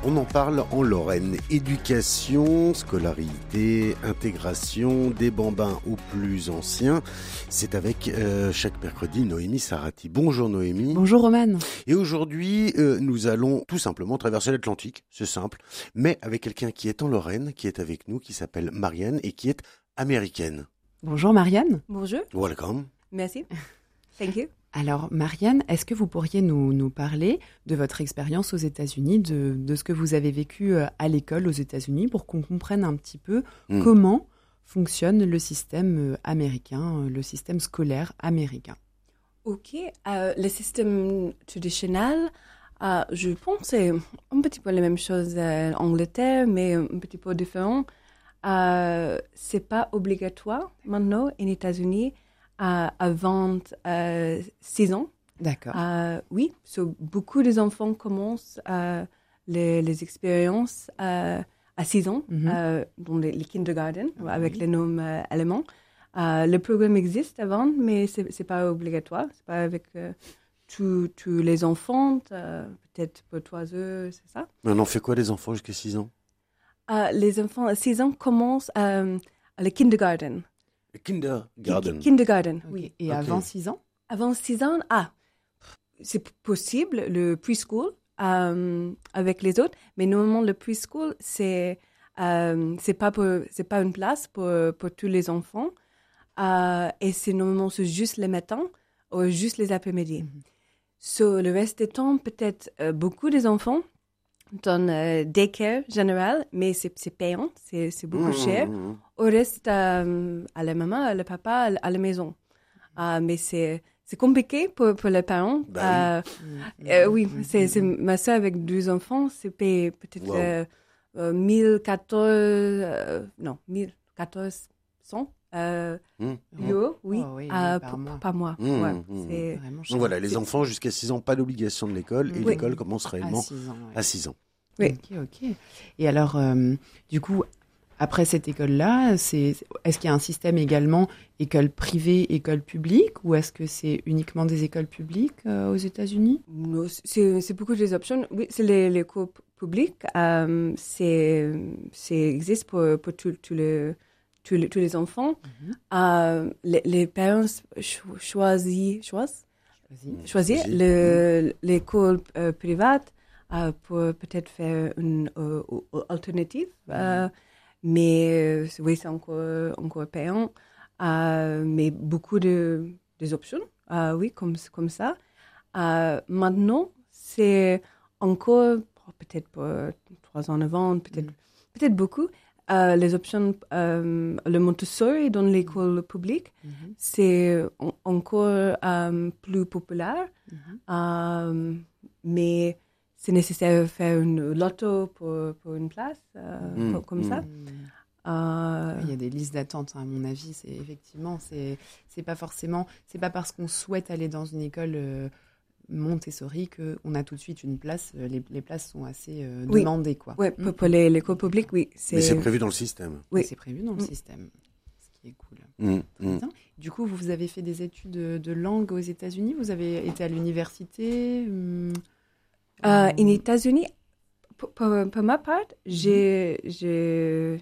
On en parle en Lorraine. Éducation, scolarité, intégration, des bambins aux plus anciens. C'est avec chaque mercredi Noémie Sarati. Bonjour Noémie. Bonjour Romane. Et aujourd'hui, nous allons tout simplement traverser l'Atlantique, c'est simple, mais avec quelqu'un qui est en Lorraine, qui est avec nous, qui s'appelle Marianne et qui est américaine. Bonjour Marianne. Bonjour. Welcome. Merci. Thank you. Alors Marianne, est-ce que vous pourriez nous parler de votre expérience aux États-Unis, de ce que vous avez vécu à l'école aux États-Unis, pour qu'on comprenne un petit peu comment fonctionne le système américain, le système scolaire américain? Ok. Le système traditionnel, je pense que c'est un petit peu la même chose en Angleterre, mais un petit peu différent. C'est pas obligatoire maintenant en États-Unis avant 6 ans. D'accord. Oui, beaucoup des enfants commencent les expériences à 6 ans, dans les kindergarten, avec les noms allemands. Le programme existe avant, mais c'est pas obligatoire. C'est pas avec tous les enfants, peut-être pour 3 heures, c'est ça. Mais on en fait quoi les enfants jusqu'à 6 ans? Les enfants à 6 ans commencent le kindergarten. Le kindergarten. Kindergarten, Okay. oui. Et avant 6 ans? Avant 6 ans, c'est possible, le preschool avec les autres, mais normalement le preschool, c'est pas une place pour tous les enfants, et c'est normalement juste les matins ou juste les après-midi. Le reste du temps, peut-être beaucoup des enfants dans daycare général, mais c'est payant, c'est beaucoup cher. Au reste, à la maman, à le papa, à la maison. Mais c'est compliqué pour les parents. Oui, c'est ma soeur avec 2 enfants, c'est payé peut-être 1400 euros, oui, par mois. C'est donc voilà, les enfants jusqu'à 6 ans, pas d'obligation de l'école, et l'école commence réellement à 6 ans. Oui. Ok. Et alors, du coup, après cette école-là, est-ce qu'il y a un système également école privée, école publique, ou est-ce que c'est uniquement des écoles publiques aux États-Unis? Non, c'est beaucoup des options. Oui, c'est l'école publique. C'est existe pour tous les enfants. Les parents choisissent l'école privée pour peut-être faire une alternative. Mais oui, c'est encore payant. Mais beaucoup des options, oui, comme ça. Maintenant, c'est encore, peut-être pour 3 ans avant, peut-être beaucoup, les options, le Montessori dans l'école publique, c'est encore plus populaire, mais c'est nécessaire de faire une loto pour une place, comme ça. Il y a des listes d'attente, à mon avis. C'est pas forcément, c'est pas parce qu'on souhaite aller dans une école Montessori qu'on a tout de suite une place. Les places sont assez demandées, quoi. Oui, pour l'école publique, oui. Mais c'est prévu dans le système. Oui, c'est prévu dans le système, ce qui est cool. Très bien. Du coup, vous avez fait des études de langue aux États-Unis. Vous avez été à l'université. En États-Unis, pour ma part, j'avais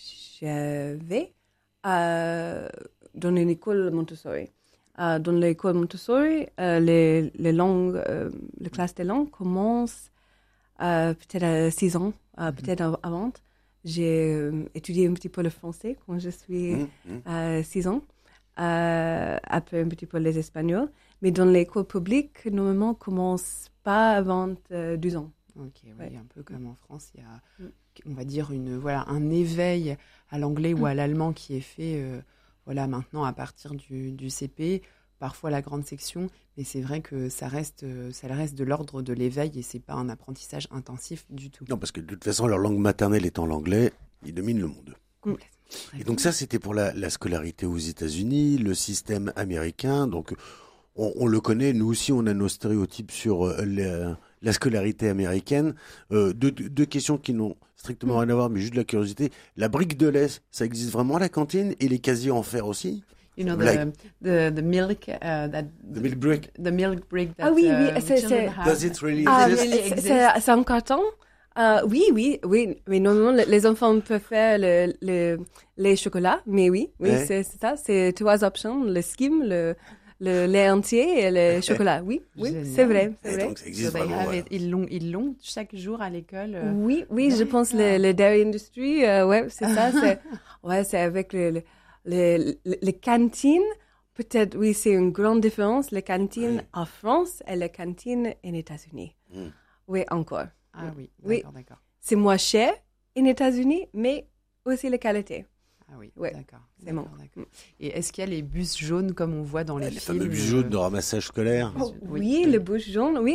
dans une école Montessori. Dans l'école Montessori, les langues, la classe des langues commence peut-être à 6 ans, peut-être avant. J'ai étudié un petit peu le français quand je suis à 6 ans, après un petit peu les espagnols. Mais dans l'école publique, normalement, commence pas avant 12 ans. Ok, oui, un peu comme en France, il y a, on va dire, un éveil à l'anglais ou à l'allemand qui est fait maintenant à partir du CP, parfois la grande section, mais c'est vrai que ça reste de l'ordre de l'éveil et c'est pas un apprentissage intensif du tout. Non, parce que de toute façon, leur langue maternelle étant l'anglais, ils dominent le monde. Complètement. Et donc ça, c'était pour la scolarité aux États-Unis, le système américain. Donc on le connaît, nous aussi, on a nos stéréotypes sur la scolarité américaine. Deux questions qui n'ont strictement rien à voir, mais juste de la curiosité. La brique de lait, ça existe vraiment à la cantine, et les casiers en fer aussi? You know, the milk the milk brick. The milk brick that oui, children have. Does it really exist? C'est en carton. Oui. Mais normalement, les enfants peuvent faire les chocolats. Mais oui, Ouais. c'est ça. C'est 3 options, le skim, le lait entier et le chocolat. Oui, Génial. c'est vrai. Et donc ça existe So they vraiment. have Voilà. it. Ils l'ont chaque jour à l'école. Oui, je pense D'accord. le dairy industry, ouais, c'est ça. C'est avec les cantines. Peut-être, oui, c'est une grande différence, les cantines Ouais. en France et les cantines aux États-Unis. Mm. Oui, encore. Ah oui, Oui. d'accord. C'est moins cher aux États-Unis, mais aussi la qualité. Ah oui, Ouais, d'accord. c'est bon. Et est-ce qu'il y a les bus jaunes comme on voit dans les Les films fameux bus jaunes de ramassage scolaire. Oh, Oui. oui, le bouche jaune, oui.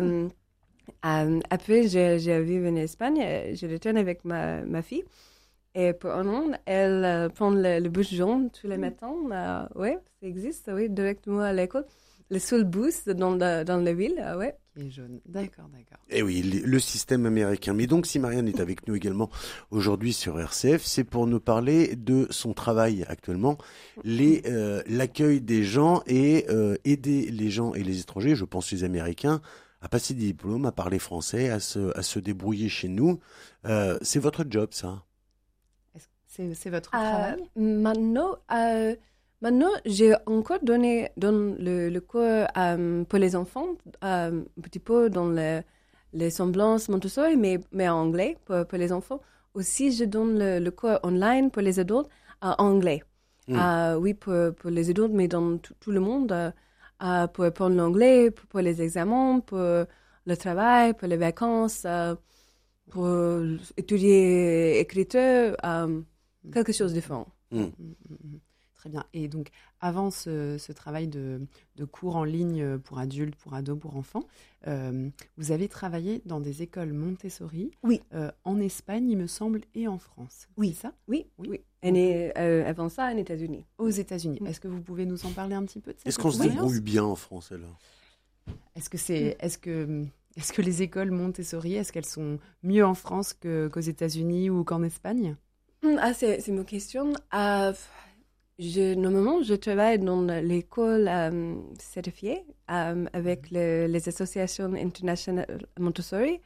Après, j'ai vécu en Espagne, je retourne avec ma fille. Et pour un an, elle prend le bus jaune tous les matins. Oui, ça existe, oui, directement à l'école. Le seul bus dans la ville, ouais. Qui est jaune. D'accord. Et oui, le système américain. Mais donc, si Marianne est avec nous également aujourd'hui sur RCF, c'est pour nous parler de son travail actuellement, l'accueil des gens et aider les gens et les étrangers, je pense les Américains, à passer des diplômes, à parler français, à se débrouiller chez nous. C'est votre job, ça? C'est votre travail? Maintenant, j'ai encore donné le cours pour les enfants, un petit peu dans les semblances Montessori, mais en anglais pour les enfants. Aussi, je donne le cours online pour les adultes en anglais. Oui, pour les adultes, mais dans tout le monde, pour apprendre l'anglais, pour les examens, pour le travail, pour les vacances, pour étudier écriture, quelque chose de différent. Très bien. Et donc, avant ce travail de cours en ligne pour adultes, pour ados, pour enfants, vous avez travaillé dans des écoles Montessori, Oui. En Espagne, il me semble, et en France. Oui. C'est ça? Oui. Et avant ça, aux États-Unis. Aux États-Unis. Est-ce que vous pouvez nous en parler un petit peu de cette Est-ce qu'on se expérience? débrouille bien en France, alors? Est-ce que les écoles Montessori, est-ce qu'elles sont mieux en France qu'aux États-Unis ou qu'en Espagne? C'est une question. Normalement, je travaille dans l'école certifiée avec les associations internationales Montessori.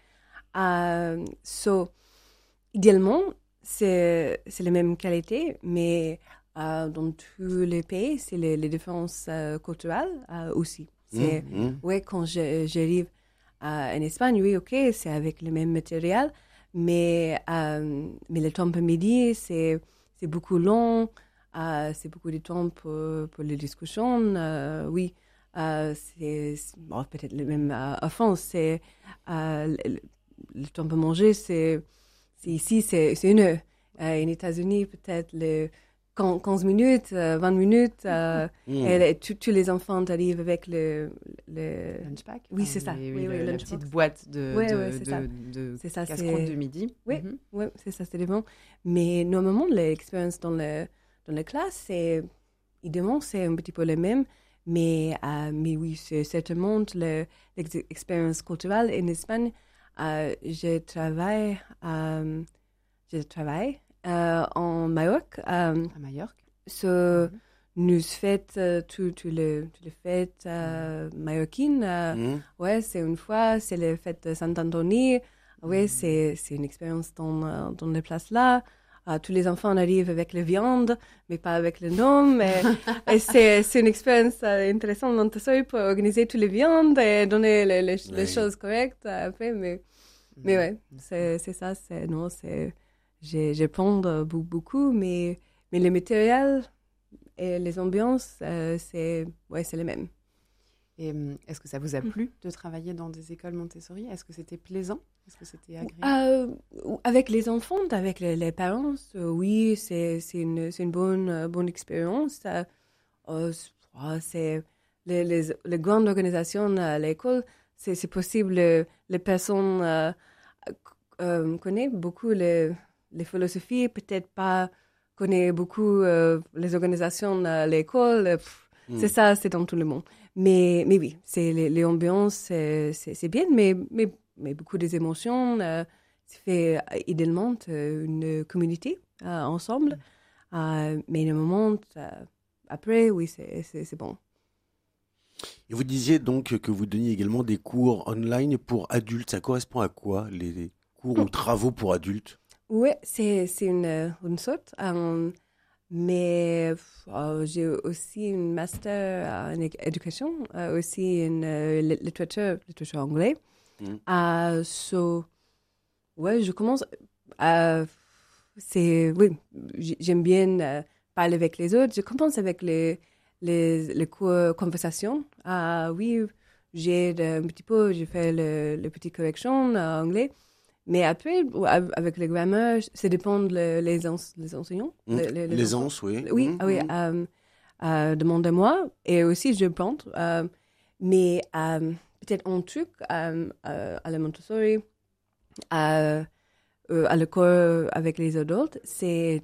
Idéalement, c'est la même qualité, mais dans tous les pays, c'est les différences culturelles aussi. Ouais, quand j'arrive en Espagne, oui, ok, c'est avec le même matériel, mais le temps pour midi, c'est beaucoup long. C'est beaucoup de temps pour les discussions. Oui, c'est peut-être le même en France. C'est le temps pour manger, c'est ici, c'est 1 heure. En États-Unis, peut-être 15 minutes, 20 minutes. Et tous les enfants arrivent avec le lunchpack. Oui, c'est ça. Oui, la la petite boîte de casse-croûte de midi. Oui, c'est ça, c'est bon. Mais normalement, l'expérience dans la classe, évidemment, c'est un petit peu le même. Mais oui, c'est certainement l'expérience culturelle en Espagne. Je travaille en Majorque. À Majorque. Nous fêtons toutes les fêtes majorquines. Ouais, c'est une fois, c'est la fête de Saint-Anthony. Ouais, c'est une expérience dans les places là. Tous les enfants arrivent avec la viande, mais pas avec le nom. Et c'est une expérience intéressante Montessori pour organiser toutes les viandes et donner les choses correctes après. Mais ouais, c'est ça. J'apprends beaucoup, mais le matériel et les ambiances, c'est les mêmes. Et est-ce que ça vous a plu de travailler dans des écoles Montessori? Est-ce que c'était plaisant? Est-ce que c'était agréable? Avec les enfants, avec les parents, oui, c'est une bonne expérience. C'est les grandes organisations à l'école, c'est possible, les personnes connaissent beaucoup les philosophies, peut-être pas connaissent beaucoup les organisations à l'école. C'est ça, c'est dans tout le monde. Mais oui, c'est les ambiances, c'est bien, mais beaucoup des émotions. C'est fait idéalement une communauté ensemble. Mais le moment après, oui, c'est bon. Et vous disiez donc que vous donniez également des cours online pour adultes. Ça correspond à quoi, les cours ou travaux pour adultes? Oui, c'est une sorte. Mais j'ai aussi une master en éducation, aussi une littérature anglaise. Ouais, je commence. Oui, j'aime bien parler avec les autres. Je commence avec les cours conversation. Oui, j'ai un petit peu, j'ai fait le petit correction en anglais. Mais après, avec le grammar, ça dépend les enseignants. L'aisance, oui. Oui, oui, demandez-moi. Et aussi, je prends. Mais peut-être un truc à la Montessori, à l'école avec les adultes, c'est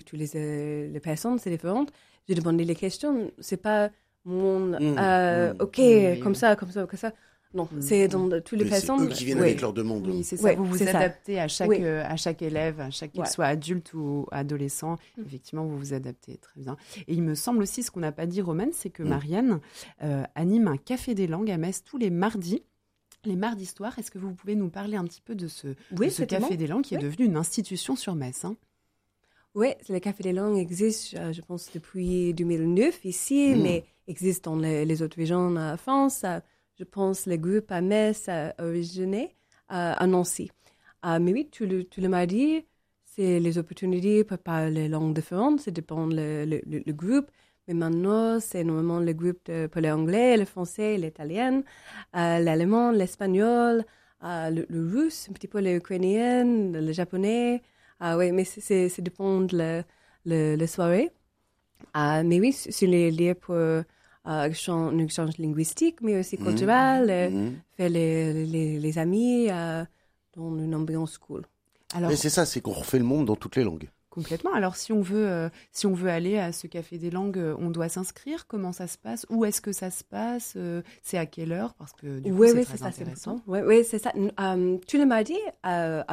les personnes, c'est différent. Je demande les questions. C'est pas mon OK, oui, comme ça. Non, c'est dans toutes les personnes. C'est eux qui viennent avec leurs demandes. Oui, c'est ça. Ouais, vous vous adaptez à chaque élève, à chaque qu'il soit adulte ou adolescent. Effectivement, vous vous adaptez très bien. Et il me semble aussi, ce qu'on n'a pas dit, Romane, c'est que Marianne anime un café des langues à Metz tous les mardis. Les mardis soirs. Est-ce que vous pouvez nous parler un petit peu de ce café des langues qui est devenu une institution sur Metz, hein? Oui, le Café des langues existe, je pense, depuis 2009 ici, mais existe dans les autres régions en France. Je pense le groupe à Metz a originé à Nancy. Mais oui, tout le mardi, c'est les opportunités pour parler les langues différentes. Ça dépend le groupe. Mais maintenant, c'est normalement le groupe pour l'anglais, le français, l'italien, l'allemand, l'espagnol, le russe, un petit peu l'ukrainien, le japonais. Oui, mais ça dépend de la soirée. Mais oui, sur les lieux pour un échange linguistique, mais aussi culturel, faire les amis dans une ambiance cool. Alors, et c'est ça, c'est qu'on refait le monde dans toutes les langues. Complètement. Alors, si on veut aller à ce Café des langues, on doit s'inscrire. Comment ça se passe? Où est-ce que ça se passe? C'est à quelle heure? Parce que du coup, c'est très intéressant. Oui, c'est ça. Tous les mardis à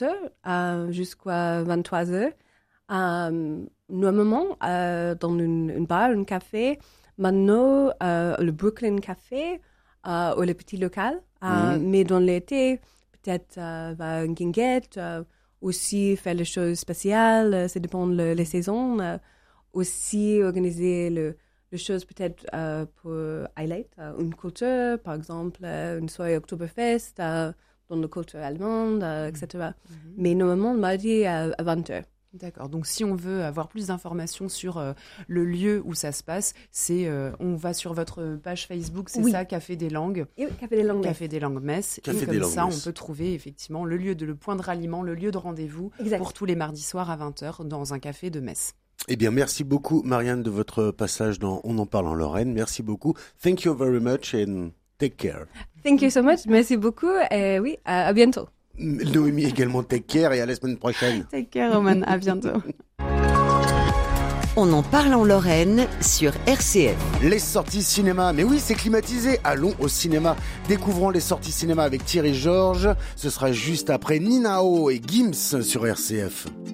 20h jusqu'à 23h. Normalement, dans une bar, un café, maintenant, le Brooklyn Café ou le petit local. Mais dans l'été, peut-être un guinguette, aussi faire les choses spéciales, ça dépend les saisons. Aussi organiser les choses peut-être pour highlight une culture, par exemple une soirée Oktoberfest dans la culture allemande, etc. Mais normalement, le mardi à 20h. D'accord. Donc, si on veut avoir plus d'informations sur le lieu où ça se passe, on va sur votre page Facebook, c'est ça, Café des Langues. Oui, Café des Langues. Café des Langues Metz. Et comme ça, on peut trouver effectivement le point de ralliement, le lieu de rendez-vous pour tous les mardis soirs à 20h dans un café de Metz. Eh bien, merci beaucoup, Marianne, de votre passage dans On en parle en Lorraine. Merci beaucoup. Thank you very much and take care. Thank you so much. Merci beaucoup. Et oui, à bientôt. Noémie également, take care et à la semaine prochaine. Take care, Roman, à bientôt. On en parle en Lorraine sur RCF. Les sorties cinéma, mais oui, c'est climatisé. Allons au cinéma. Découvrons les sorties cinéma avec Thierry Georges. Ce sera juste après Ninao et Gims sur RCF.